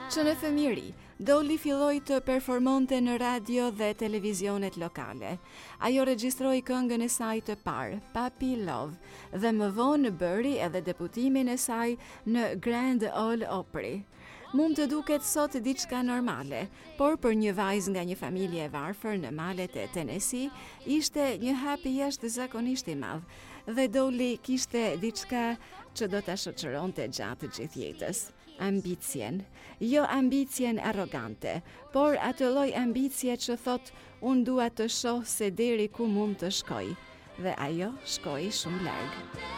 që në fëmijëri Dolly filloi të performonte në radio dhe televizionet lokale. Ajo regjistroi këngën e saj të parë, Puppy Love, dhe më vonë bëri edhe deputimin e saj në Grand Ole Opry. Mund të duket sot diçka normale, por për një vajzë nga një familje e varfër në malet e Tennessee, ishte një hap jashtëzakonisht i madh, dhe Dolly kishte diçka që do ta shoqëronte gjatë gjithë jetës. Ambicien. Jo ambicien arrogante, por atë lloj ambicie që thot unë dua të shoh se deri ku mund të shkoj. Dhe ajo shkoi shumë larg.